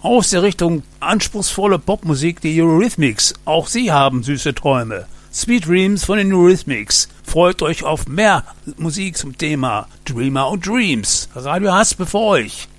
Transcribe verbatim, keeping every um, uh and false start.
Aus der Richtung anspruchsvolle Popmusik, die Eurythmics. Auch sie haben süße Träume. Sweet Dreams von den Eurythmics. Freut euch auf mehr Musik zum Thema Dreamer und Dreams. Radio Haspe für euch.